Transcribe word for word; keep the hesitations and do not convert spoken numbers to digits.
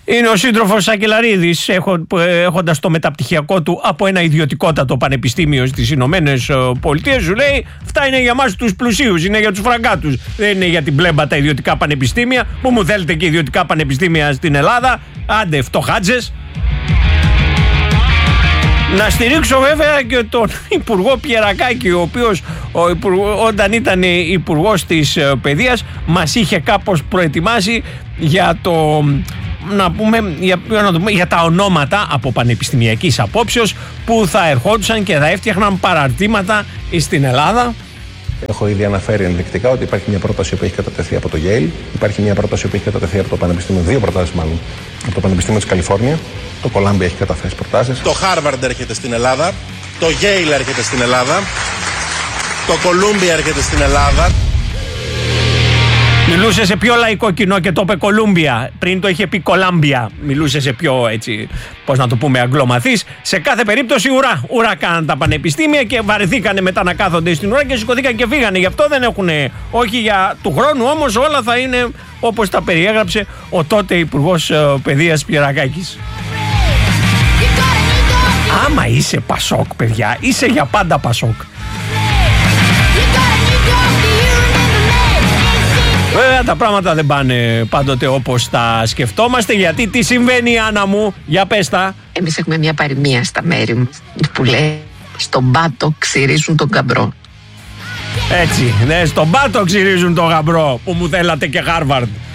Είναι ο σύντροφος Σακελαρίδης, έχοντας το μεταπτυχιακό του από ένα ιδιωτικότατο πανεπιστήμιο στις Ηνωμένες Πολιτείες, σου λέει: αυτά είναι για μας τους πλουσίους, είναι για τους φραγκάτους. Δεν είναι για την πλέμπα τα ιδιωτικά πανεπιστήμια. Που μου θέλετε και ιδιωτικά πανεπιστήμια στην Ελλάδα? Άντε, φτωχάτζες. Να στηρίξω βέβαια και τον Υπουργό Πιερακάκη, ο οποίος ο υπουργό, όταν ήταν Υπουργός της Παιδείας μας είχε κάπως προετοιμάσει για το... Να πούμε, για, να το πούμε, για τα ονόματα από πανεπιστημιακής απόψεως που θα ερχόντουσαν και θα έφτιαχναν παραρτήματα στην Ελλάδα. Έχω ήδη αναφέρει ενδεικτικά ότι υπάρχει μια πρόταση που έχει κατατεθεί από το Yale, υπάρχει μια πρόταση που έχει κατατεθεί από το Πανεπιστήμιο, δύο προτάσεις μάλλον, από το Πανεπιστήμιο της Καλιφόρνια. Το Columbia έχει καταθέσει προτάσεις. Το Harvard έρχεται στην Ελλάδα, το Yale έρχεται στην Ελλάδα, το Columbia έρχεται στην Ελλάδα. Μιλούσε σε πιο λαϊκό κοινό και το είπε Κολούμπια. Πριν το είχε πει Κολάμπια. Μιλούσε σε πιο, έτσι, πώς να το πούμε, αγγλομαθής. Σε κάθε περίπτωση ουρά. Ουρά κάναν τα πανεπιστήμια και βαρεθήκανε μετά να κάθονται στην ουρά και σηκωθήκαν και φύγανε. Γι' αυτό δεν έχουν. Όχι για του χρόνου όμως, όλα θα είναι όπως τα περιέγραψε ο τότε Υπουργός Παιδείας Πιερακάκης. Άμα είσαι Πασόκ, παιδιά, είσαι για πάντα Πασόκ. Βέβαια τα πράγματα δεν πάνε πάντοτε όπως τα σκεφτόμαστε, γιατί τι συμβαίνει, Άννα μου, για πες τα. Εμείς έχουμε μια παροιμία στα μέρη μου που λέει: στον πάτο ξυρίζουν τον γαμπρό. Έτσι, ναι, στον πάτο ξυρίζουν τον γαμπρό που μου θέλατε και Χάρβαρντ.